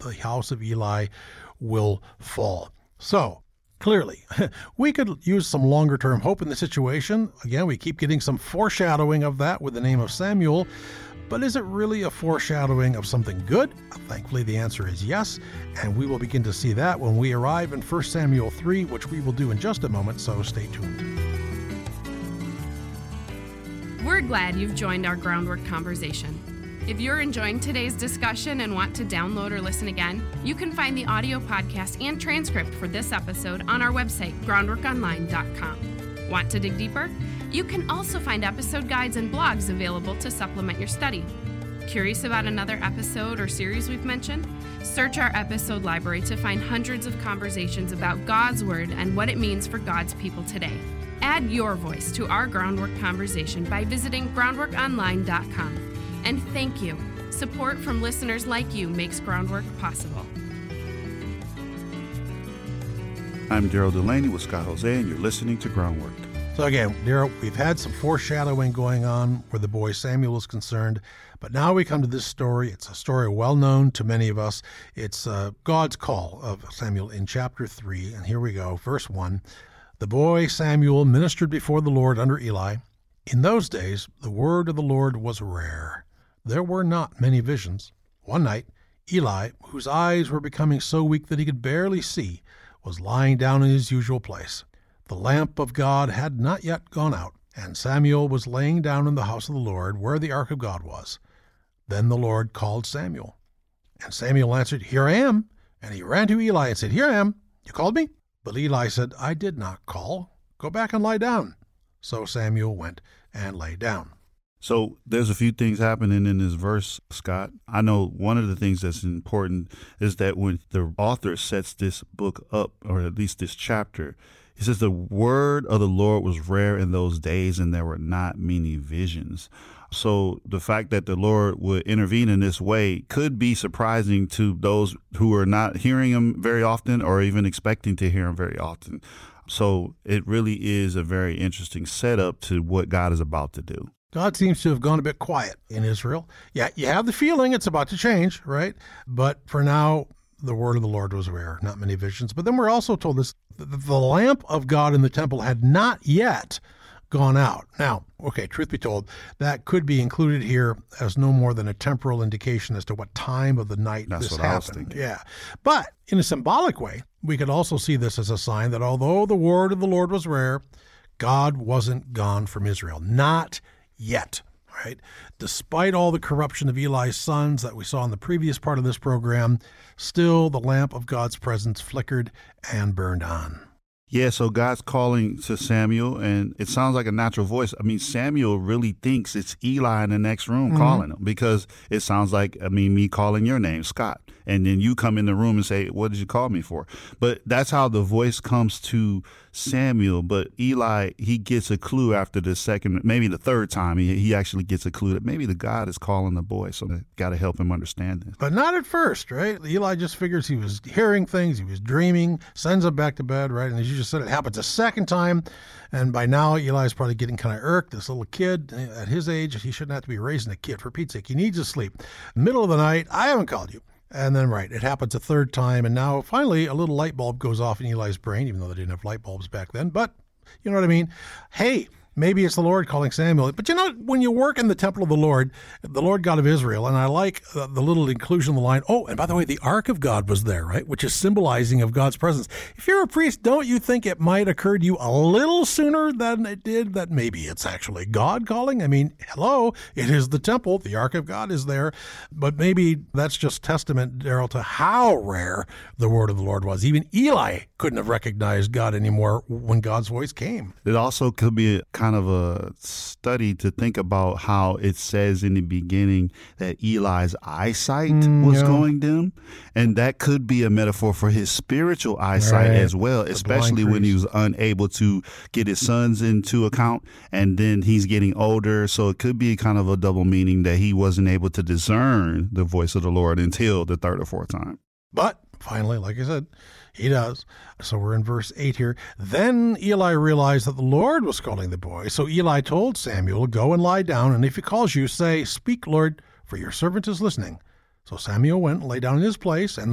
the house of Eli will fall. So, clearly, we could use some longer-term hope in the situation. Again, we keep getting some foreshadowing of that with the name of Samuel. But is it really a foreshadowing of something good? Thankfully, the answer is yes, and we will begin to see that when we arrive in 1 Samuel 3, which we will do in just a moment, so stay tuned. We're glad you've joined our Groundwork conversation. If you're enjoying today's discussion and want to download or listen again, you can find the audio podcast and transcript for this episode on our website, groundworkonline.com. Want to dig deeper? You can also find episode guides and blogs available to supplement your study. Curious about another episode or series we've mentioned? Search our episode library to find hundreds of conversations about God's Word and what it means for God's people today. Add your voice to our Groundwork conversation by visiting groundworkonline.com. And thank you. Support from listeners like you makes Groundwork possible. I'm Daryl Delaney with Scott Jose, and you're listening to Groundwork. So again, Daryl, we've had some foreshadowing going on where the boy Samuel is concerned, but now we come to this story. It's a story well known to many of us. It's God's call of Samuel in chapter 3, and here we go, verse 1. The boy Samuel ministered before the Lord under Eli. In those days, the word of the Lord was rare. There were not many visions. One night, Eli, whose eyes were becoming so weak that he could barely see, was lying down in his usual place. The lamp of God had not yet gone out, and Samuel was laying down in the house of the Lord, where the ark of God was. Then the Lord called Samuel. And Samuel answered, Here I am. And he ran to Eli and said, Here I am. You called me? But Eli said, I did not call. Go back and lie down. So Samuel went and lay down. So there's a few things happening in this verse, Scott. I know one of the things that's important is that when the author sets this book up, or at least this chapter, he says the word of the Lord was rare in those days and there were not many visions. So the fact that the Lord would intervene in this way could be surprising to those who are not hearing him very often or even expecting to hear him very often. So it really is a very interesting setup to what God is about to do. God seems to have gone a bit quiet in Israel. Yeah, you have the feeling it's about to change, right? But for now, the word of the Lord was rare, not many visions. But then we're also told this, the lamp of God in the temple had not yet gone out. Now, okay, truth be told, that could be included here as no more than a temporal indication as to what time of the night this happened. I was thinking. Yeah. But in a symbolic way, we could also see this as a sign that although the word of the Lord was rare, God wasn't gone from Israel. Not yet, right? Despite all the corruption of Eli's sons that we saw in the previous part of this program, still the lamp of God's presence flickered and burned on. Yeah, so God's calling to Samuel, and it sounds like a natural voice. I mean, Samuel really thinks it's Eli in the next room calling him, because it sounds like, me calling your name, Scott. And then you come in the room and say, what did you call me for? But that's how the voice comes to Samuel. But Eli, he gets a clue after the second, maybe the third time, he actually gets a clue that maybe the God is calling the boy. So they got to help him understand this. But not at first, right? Eli just figures he was hearing things, he was dreaming, sends him back to bed, right? And as you just said, it happens a second time. And by now, Eli's probably getting kind of irked. This little kid, at his age, he shouldn't have to be raising a kid, for Pete's sake. He needs to sleep. Middle of the night, I haven't called you. And then, right, it happens a third time. And now, finally, a little light bulb goes off in Eli's brain, even though they didn't have light bulbs back then. But you know what I mean? Hey, maybe it's the Lord calling Samuel. But you know, when you work in the temple of the Lord God of Israel, and I like the little inclusion of the line, oh, and by the way, the ark of God was there, right? Which is symbolizing of God's presence. If you're a priest, don't you think it might occur to you a little sooner than it did that maybe it's actually God calling? I mean, hello, it is the temple. The ark of God is there. But maybe that's just testament, Daryl, to how rare the word of the Lord was. Even Eli couldn't have recognized God anymore when God's voice came. It also could be kind of a study to think about how it says in the beginning that Eli's eyesight was going dim. And that could be a metaphor for his spiritual eyesight as well, especially when he was unable to get his sons into account, and then he's getting older. So it could be kind of a double meaning that he wasn't able to discern the voice of the Lord until the third or fourth time. But finally, like I said, he does. So we're in verse 8 here. Then Eli realized that the Lord was calling the boy. So Eli told Samuel, go and lie down, and if he calls you, say, speak, Lord, for your servant is listening. So Samuel went and lay down in his place, and